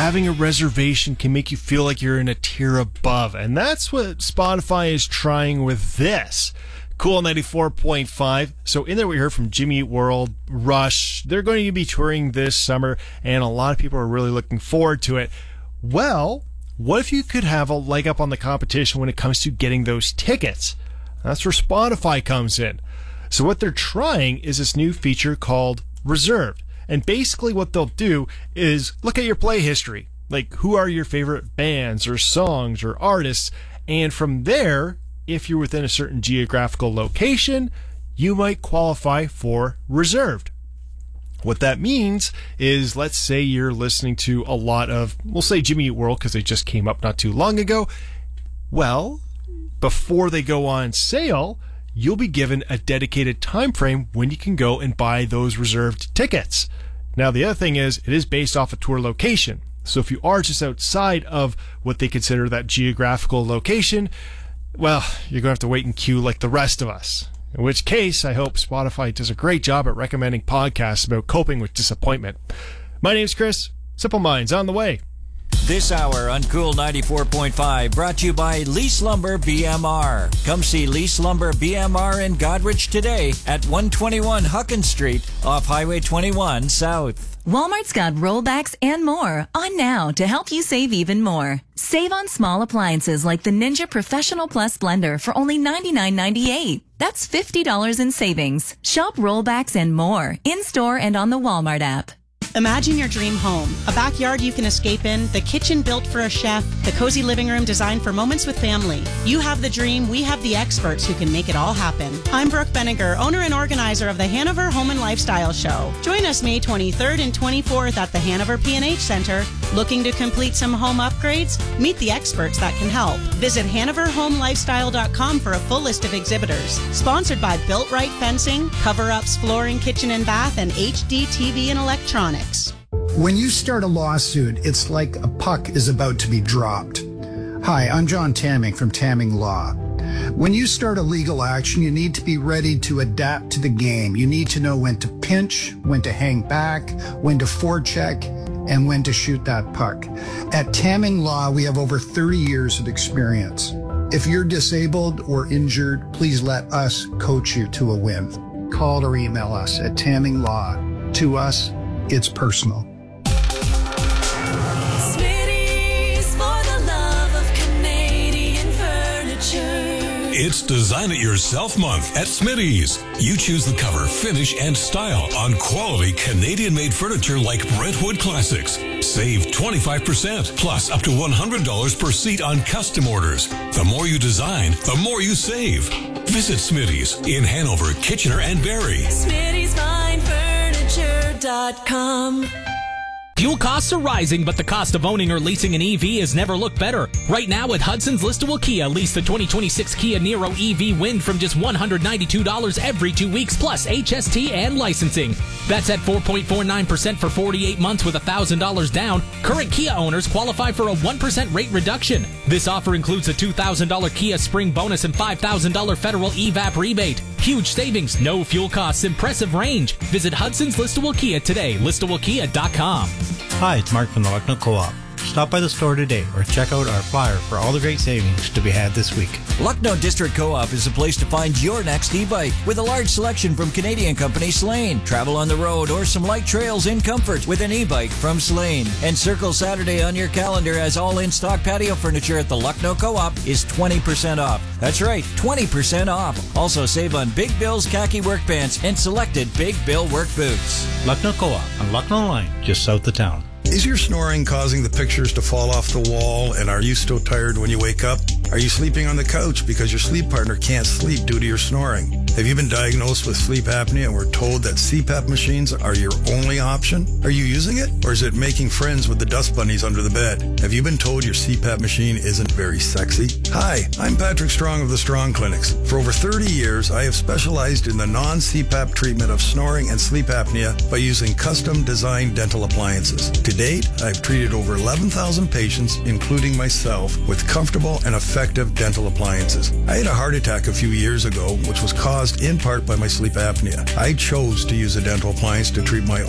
having a reservation can make you feel like you're in a tier above. And that's what Spotify is trying with this. Cool 94.5. So in there we heard from Jimmy Eat World, Rush. They're going to be touring this summer, and a lot of people are really looking forward to it. Well, what if you could have a leg up on the competition when it comes to getting those tickets? That's where Spotify comes in. So what they're trying is this new feature called Reserved. And basically what they'll do is look at your play history. Like, who are your favorite bands or songs or artists? And from there, if you're within a certain geographical location, you might qualify for Reserved. What that means is, let's say you're listening to a lot of, we'll say Jimmy Eat World because they just came up not too long ago. Well, before they go on sale, you'll be given a dedicated time frame when you can go and buy those reserved tickets. Now, the other thing is, it is based off a tour location. So if you are just outside of what they consider that geographical location, well, you're going to have to wait in queue like the rest of us. In which case, I hope Spotify does a great job at recommending podcasts about coping with disappointment. My name's Chris. Simple Minds on the way. This hour on Cool 94.5 brought to you by Lease Lumber BMR. Come see Lease Lumber BMR in Godrich today at 121 Hucken Street off Highway 21 South. Walmart's got rollbacks and more on now to help you save even more. Save on small appliances like the Ninja Professional Plus blender for only $99.98. That's $50 in savings. Shop rollbacks and more in-store and on the Walmart app. Imagine your dream home, a backyard you can escape in, the kitchen built for a chef, the cozy living room designed for moments with family. You have the dream, we have the experts who can make it all happen. I'm Brooke Benninger, owner and organizer of the Hanover Home and Lifestyle Show. Join us May 23rd and 24th at the Hanover P&H Center. Looking to complete some home upgrades? Meet the experts that can help. Visit HanoverHomeLifestyle.com for a full list of exhibitors. Sponsored by Built Right Fencing, Cover-Ups, Flooring, Kitchen and Bath, and HD TV and Electronics. When you start a lawsuit, it's like a puck is about to be dropped. Hi, I'm John Tamming from Tamming Law. When you start a legal action, you need to be ready to adapt to the game. You need to know when to pinch, when to hang back, when to forecheck, and when to shoot that puck. At Tamming Law, we have over 30 years of experience. If you're disabled or injured, please let us coach you to a win. Call or email us at Tamming Law. To us, it's personal. Smitty's for the love of Canadian furniture. It's Design It Yourself Month at Smitty's. You choose the cover, finish, and style on quality Canadian-made furniture like Brentwood Classics. Save 25%, plus up to $100 per seat on custom orders. The more you design, the more you save. Visit Smitty's in Hanover, Kitchener, and Barrie. Smitty's Fine Furniture.com. Fuel costs are rising, but the cost of owning or leasing an EV has never looked better. Right now at Hudson's Listowel Kia, lease the 2026 Kia Niro EV Wind from just $192 every 2 weeks, plus HST and licensing. That's at 4.49% for 48 months with $1,000 down. Current Kia owners qualify for a 1% rate reduction. This offer includes a $2,000 Kia Spring bonus and $5,000 federal EVAP rebate. Huge savings, no fuel costs, impressive range. Visit Hudson's Listowel Kia today, listowelkia.com. Hi, it's Mark from the Lucknow Co-op. Stop by the store today or check out our flyer for all the great savings to be had this week. Lucknow District Co-op is the place to find your next e-bike with a large selection from Canadian company Slane. Travel on the road or some light trails in comfort with an e-bike from Slane. And circle Saturday on your calendar as all in-stock patio furniture at the Lucknow Co-op is 20% off. That's right, 20% off. Also save on Big Bill's khaki work pants and selected Big Bill work boots. Lucknow Co-op on Lucknow Line, just south of town. Is your snoring causing the pictures to fall off the wall, and are you still tired when you wake up? Are you sleeping on the couch because your sleep partner can't sleep due to your snoring? Have you been diagnosed with sleep apnea and were told that CPAP machines are your only option? Are you using it, or is it making friends with the dust bunnies under the bed? Have you been told your CPAP machine isn't very sexy? Hi, I'm Patrick Strong of the Strong Clinics. For over 30 years, I have specialized in the non-CPAP treatment of snoring and sleep apnea by using custom-designed dental appliances. To date, I've treated over 11,000 patients, including myself, with comfortable and effective dental appliances. I had a heart attack a few years ago, which was caused in part by my sleep apnea. I chose to use a dental appliance to treat my